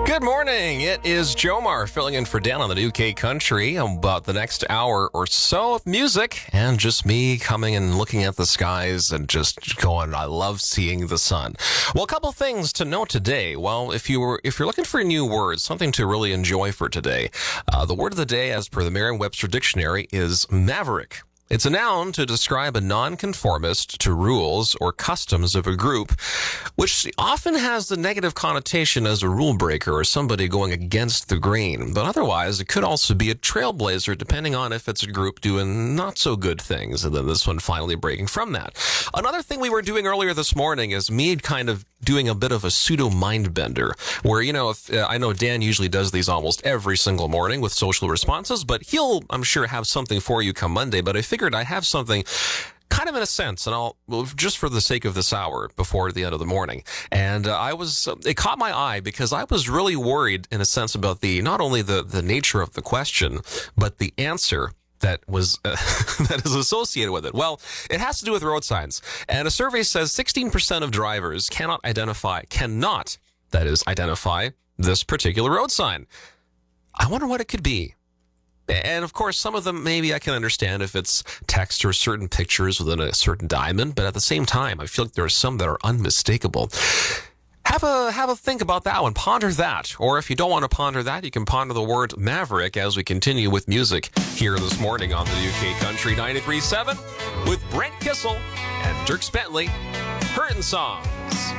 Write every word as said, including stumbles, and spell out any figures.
Good morning. It is Jomar filling in for Dan on the U K Country. About the next hour or so of music and just me coming and looking at the skies and just going, I love seeing the sun. Well, a couple things to note today. Well, if you were, if you're looking for new words, something to really enjoy for today, uh, the word of the day, as per the Merriam-Webster Dictionary, is maverick. It's a noun to describe a nonconformist to rules or customs of a group, which often has the negative connotation as a rule breaker or somebody going against the grain. But otherwise, it could also be a trailblazer, depending on if it's a group doing not so good things, and then this one finally breaking from that. Another thing we were doing earlier this morning is me kind of doing a bit of a pseudo mind bender, where, you know, if, uh, I know Dan usually does these almost every single morning with social responses, but he'll, I'm sure, have something for you come Monday. But I figured I have something kind of in a sense, and I'll, well, just for the sake of this hour before the end of the morning. And uh, I was, uh, it caught my eye because I was really worried in a sense about the, not only the, the nature of the question, but the answer that was uh, that is associated with it. Well, it has to do with road signs. And a survey says sixteen percent of drivers cannot identify, cannot, that is, identify this particular road sign. I wonder what it could be. And of course, some of them maybe I can understand if it's text or certain pictures within a certain diamond, but at the same time, I feel like there are some that are unmistakable. Have a have a think about that one. Ponder that. Or if you don't want to ponder that, you can ponder the word maverick as we continue with music here this morning on the U K Country ninety-three point seven with Brent Kissel and Dirk Bentley. Hurtin' Songs.